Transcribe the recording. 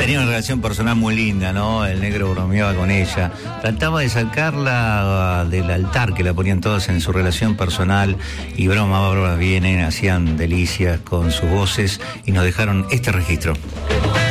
Tenía una relación personal muy linda, ¿no? El negro bromeaba con ella. Trataba de sacarla del altar que la ponían todos en su relación personal. Y broma, vienen, hacían delicias con sus voces y nos dejaron este registro.